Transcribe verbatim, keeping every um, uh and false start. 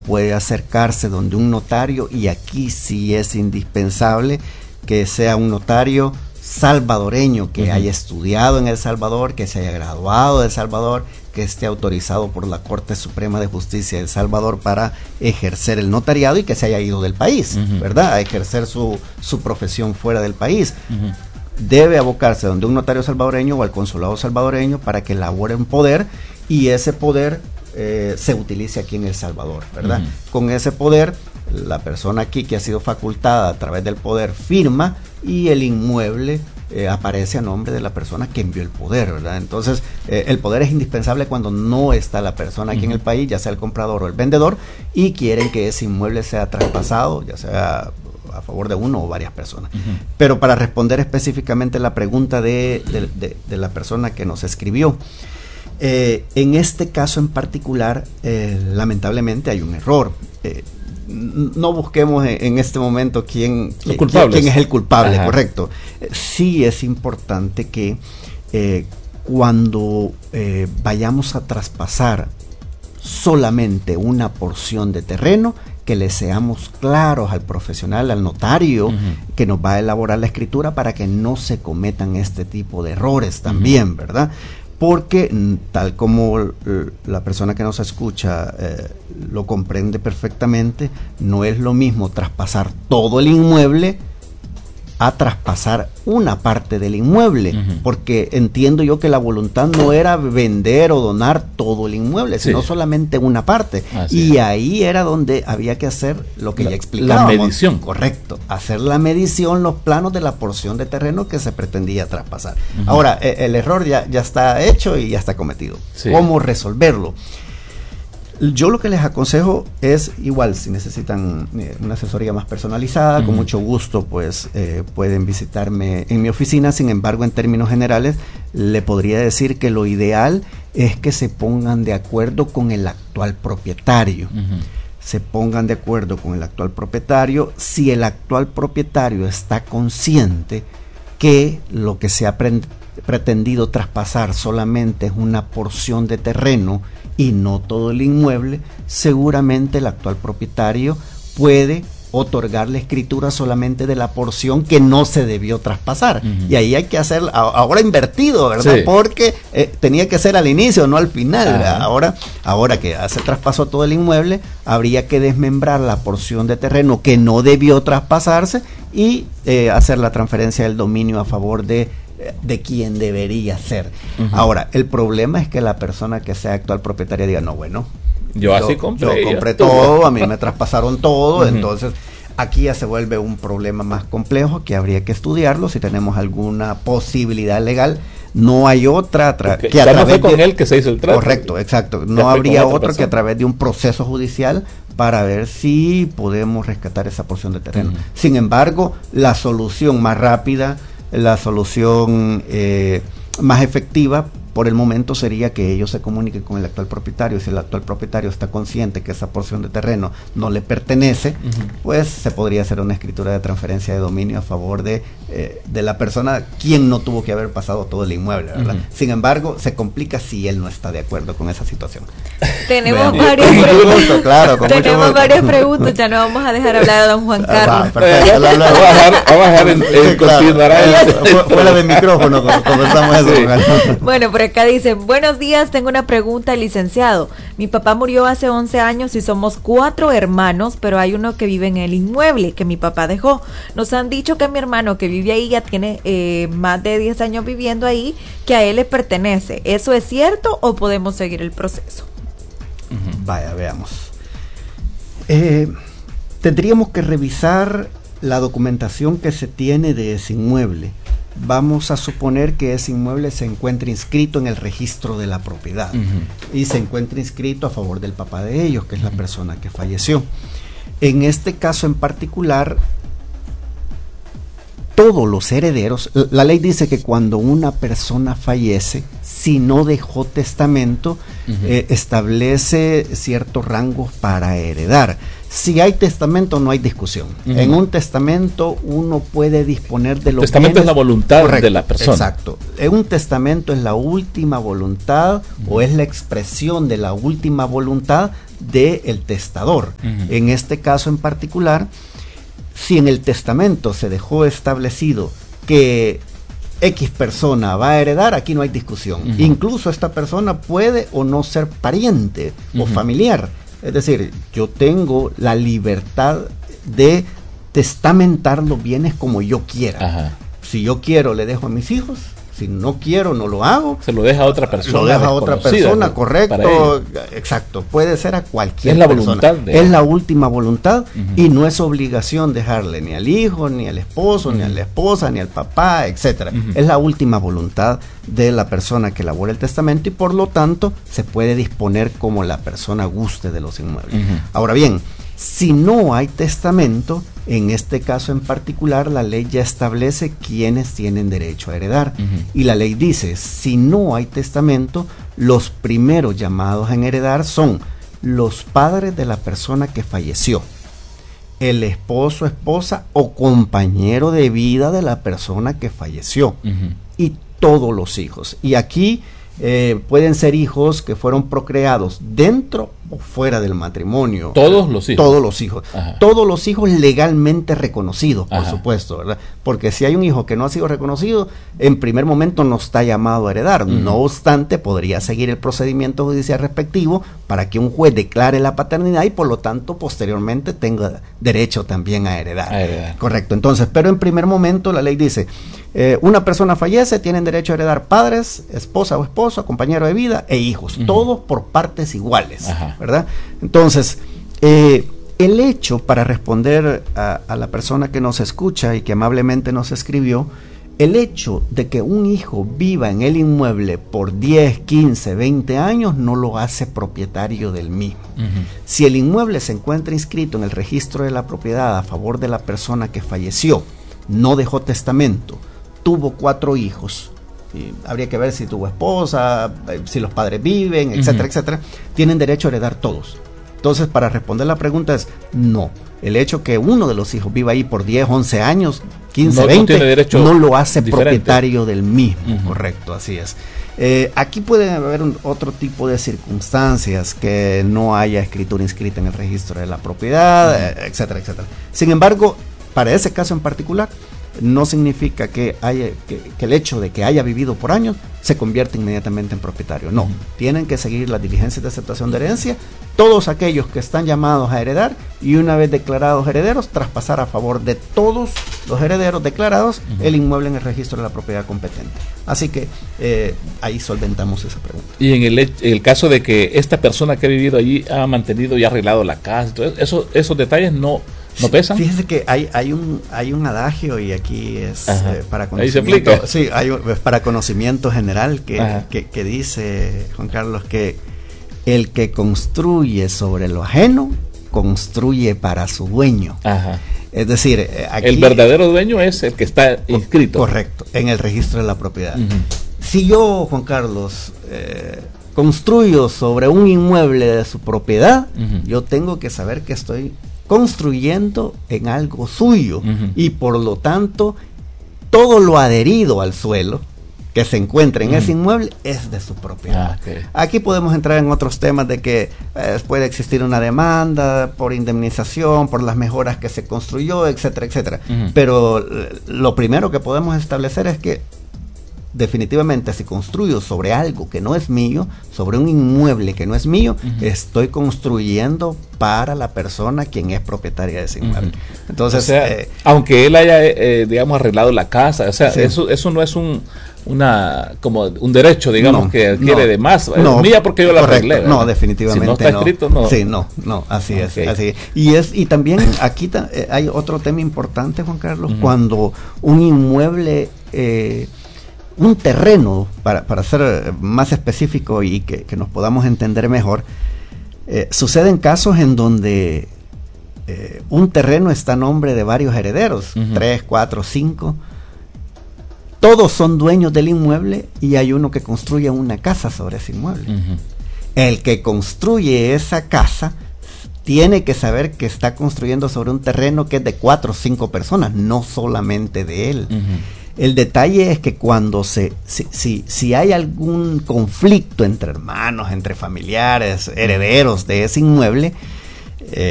puede acercarse donde un notario, y aquí sí es indispensable que sea un notario salvadoreño, que uh-huh. haya estudiado en El Salvador, que se haya graduado de El Salvador, que esté autorizado por la Corte Suprema de Justicia de El Salvador para ejercer el notariado y que se haya ido del país, uh-huh. ¿verdad? A ejercer su, su profesión fuera del país. Uh-huh. Debe abocarse donde un notario salvadoreño o al consulado salvadoreño para que elabore un poder, y ese poder eh, se utilice aquí en El Salvador, ¿verdad? Uh-huh. Con ese poder, la persona aquí que ha sido facultada a través del poder firma, y el inmueble eh, aparece a nombre de la persona que envió el poder, ¿verdad? Entonces, eh, el poder es indispensable cuando no está la persona aquí uh-huh. en el país, ya sea el comprador o el vendedor, y quieren que ese inmueble sea traspasado, ya sea a favor de uno o varias personas. Uh-huh. Pero para responder específicamente la pregunta de, de, de, de la persona que nos escribió, eh, en este caso en particular, eh, lamentablemente hay un error. Eh, no busquemos en, en este momento quién, quién, quién es el culpable, Ajá. correcto. Eh, sí es importante que eh, cuando eh, vayamos a traspasar solamente una porción de terreno, que le seamos claros al profesional, al notario, uh-huh. que nos va a elaborar la escritura, para que no se cometan este tipo de errores también, uh-huh. ¿verdad? Porque tal como la persona que nos escucha eh, lo comprende perfectamente, no es lo mismo traspasar todo el inmueble a traspasar una parte del inmueble, uh-huh. porque entiendo yo que la voluntad no era vender o donar todo el inmueble, sí. sino solamente una parte. Así y es. Ahí era donde había que hacer lo que la, ya explicábamos. La medición. Correcto, hacer la medición, los planos de la porción de terreno que se pretendía traspasar. Uh-huh. Ahora, eh, el error ya, ya está hecho y ya está cometido. Sí. ¿Cómo resolverlo? Yo lo que les aconsejo es, igual, si necesitan eh, una asesoría más personalizada, uh-huh. con mucho gusto, pues eh, pueden visitarme en mi oficina. Sin embargo, en términos generales, le podría decir que lo ideal es que se pongan de acuerdo con el actual propietario. Uh-huh. Se pongan de acuerdo con el actual propietario. Si el actual propietario está consciente que lo que se ha pre- pretendido traspasar solamente es una porción de terreno y no todo el inmueble, seguramente el actual propietario puede otorgarle escritura solamente de la porción que no se debió traspasar. Uh-huh. Y ahí hay que hacer, ahora invertido, ¿verdad? Sí. Porque eh, tenía que ser al inicio, no al final. Uh-huh. Ahora, ahora que se traspasó todo el inmueble, habría que desmembrar la porción de terreno que no debió traspasarse y eh, hacer la transferencia del dominio a favor de de quien debería ser. Uh-huh. Ahora, el problema es que la persona que sea actual propietaria diga, no, bueno, yo, yo así compré, yo compré todo, a mí me traspasaron todo, uh-huh. entonces aquí ya se vuelve un problema más complejo que habría que estudiarlo si tenemos alguna posibilidad legal. No hay otra tra- que a ya través no fue con de, él que se hizo el trato. Correcto, exacto. No habría otro que a través de un proceso judicial para ver si podemos rescatar esa porción de terreno. Uh-huh. Sin embargo, la solución más rápida, la solución eh, más efectiva por el momento sería que ellos se comuniquen con el actual propietario. Si el actual propietario está consciente que esa porción de terreno no le pertenece, uh-huh. pues se podría hacer una escritura de transferencia de dominio a favor de, eh, de la persona quien no tuvo que haber pasado todo el inmueble, ¿verdad? Uh-huh. Sin embargo, se complica si él no está de acuerdo con esa situación. Tenemos Vean, varias preguntas. Claro, con Tenemos mucho varias preguntas, ya no vamos a dejar hablar a don Juan Carlos. Ah, perfecto, la, la, vamos a dejar, vamos a dejar en, en continuar. Fuera del micrófono, conversamos eso. Sí. Bueno, por acá dicen, buenos días, tengo una pregunta, licenciado. Mi papá murió hace once años y somos cuatro hermanos, pero hay uno que vive en el inmueble que mi papá dejó. Nos han dicho que mi hermano que vive ahí ya tiene eh, más de diez años viviendo ahí, que a él le pertenece. ¿Eso es cierto o podemos seguir el proceso? Uh-huh. Vaya, veamos. Eh, tendríamos que revisar la documentación que se tiene de ese inmueble. Vamos a suponer que ese inmueble se encuentra inscrito en el registro de la propiedad, uh-huh. y se encuentra inscrito a favor del papá de ellos, que es la persona que falleció. En este caso en particular, todos los herederos, la ley dice que cuando una persona fallece, si no dejó testamento, uh-huh. eh, establece ciertos rangos para heredar. Si hay testamento, no hay discusión. Uh-huh. En un testamento uno puede disponer de los testamento bienes. Es la voluntad Correcto, de la persona. Exacto. En un testamento es la última voluntad, uh-huh. o es la expresión de la última voluntad del testador. Uh-huh. En este caso en particular, si en el testamento se dejó establecido que X persona va a heredar, aquí no hay discusión. Uh-huh. Incluso esta persona puede o no ser pariente uh-huh. o familiar. Es decir, yo tengo la libertad de testamentar los bienes como yo quiera. Ajá. Si yo quiero, le dejo a mis hijos. Si no quiero, no lo hago. Se lo deja a otra persona. Lo deja a otra persona, ¿no? Correcto. Exacto. Puede ser a cualquier es la persona. Voluntad de... Es la última voluntad uh-huh. y no es obligación dejarle ni al hijo, ni al esposo, uh-huh. ni a la esposa, ni al papá, etcétera. Uh-huh. Es la última voluntad de la persona que elabora el testamento y por lo tanto se puede disponer como la persona guste de los inmuebles. Uh-huh. Ahora bien, si no hay testamento, en este caso en particular, la ley ya establece quiénes tienen derecho a heredar. Uh-huh. Y la ley dice, si no hay testamento, los primeros llamados a heredar son los padres de la persona que falleció, el esposo, esposa o compañero de vida de la persona que falleció, uh-huh. y todos los hijos. Y aquí eh, pueden ser hijos que fueron procreados dentro o fuera del matrimonio. Todos los hijos. Todos los hijos. Ajá. Todos los hijos legalmente reconocidos, por Ajá. supuesto, ¿verdad? Porque si hay un hijo que no ha sido reconocido, en primer momento no está llamado a heredar. Uh-huh. No obstante, podría seguir el procedimiento judicial respectivo para que un juez declare la paternidad y por lo tanto posteriormente tenga derecho también a heredar. A heredar. Correcto. Entonces, pero en primer momento la ley dice, eh, una persona fallece, tienen derecho a heredar padres, esposa o esposo, compañero de vida e hijos. Uh-huh. Todos por partes iguales. Ajá. ¿Verdad? Entonces, eh, el hecho, para responder a, a la persona que nos escucha y que amablemente nos escribió, el hecho de que un hijo viva en el inmueble por diez, quince, veinte años no lo hace propietario del mismo. Uh-huh. Si el inmueble se encuentra inscrito en el registro de la propiedad a favor de la persona que falleció, no dejó testamento, tuvo cuatro hijos, y habría que ver si tuvo esposa, si los padres viven, etcétera, uh-huh. etcétera, tienen derecho a heredar todos. Entonces, para responder la pregunta es no. El hecho que uno de los hijos viva ahí por diez, once años, quince, no, veinte, no, no lo hace diferente. Propietario del mismo. Uh-huh. Correcto, así es. Eh, aquí puede haber un, otro tipo de circunstancias, que no haya escritura inscrita en el registro de la propiedad, uh-huh. etcétera, etcétera. Sin embargo, para ese caso en particular, no significa que, haya, que, que el hecho de que haya vivido por años se convierte inmediatamente en propietario. No, uh-huh. tienen que seguir las diligencias de aceptación de herencia, todos aquellos que están llamados a heredar, y una vez declarados herederos, traspasar a favor de todos los herederos declarados uh-huh. el inmueble en el registro de la propiedad competente. Así que eh, ahí solventamos esa pregunta. Y en el, el caso de que esta persona que ha vivido allí ha mantenido y arreglado la casa, entonces eso, esos detalles no... ¿No pesan? Fíjese que hay hay un hay un adagio, y aquí es eh, para conocimiento. Ahí se sí, hay un, para conocimiento general que, que, que dice, Juan Carlos, que el que construye sobre lo ajeno construye para su dueño. Ajá. Es decir, aquí, el verdadero dueño es el que está inscrito. Correcto, en el registro de la propiedad. Uh-huh. Si yo, Juan Carlos, eh, construyo sobre un inmueble de su propiedad, uh-huh. yo tengo que saber que estoy construyendo en algo suyo, uh-huh. y por lo tanto todo lo adherido al suelo que se encuentra en uh-huh. ese inmueble es de su propiedad. Ah, okay. Aquí podemos entrar en otros temas de que eh, puede existir una demanda por indemnización, por las mejoras que se construyó, etcétera, etcétera. Uh-huh. Pero eh, lo primero que podemos establecer es que definitivamente, si construyo sobre algo que no es mío, sobre un inmueble que no es mío, uh-huh. estoy construyendo para la persona quien es propietaria de ese inmueble. Uh-huh. Entonces, o sea, eh, aunque él haya, eh, digamos, arreglado la casa, o sea, sí. eso, eso no es un una como un derecho, digamos, no, que adquiere no, de más. No, es mía porque yo la arreglé. ¿Verdad? No, definitivamente si no está no. escrito, no. Sí, no, no, así okay. es, así es. Y es y también aquí ta, eh, hay otro tema importante, Juan Carlos, uh-huh. cuando un inmueble eh, un terreno, para, para ser más específico y que, que nos podamos entender mejor, eh, suceden casos en donde eh, un terreno está a nombre de varios herederos, uh-huh. tres, cuatro, cinco, todos son dueños del inmueble y hay uno que construye una casa sobre ese inmueble. Uh-huh. El que construye esa casa tiene que saber que está construyendo sobre un terreno que es de cuatro o cinco personas, no solamente de él. Uh-huh. El detalle es que cuando se, si, si, si hay algún conflicto entre hermanos, entre familiares, herederos de ese inmueble,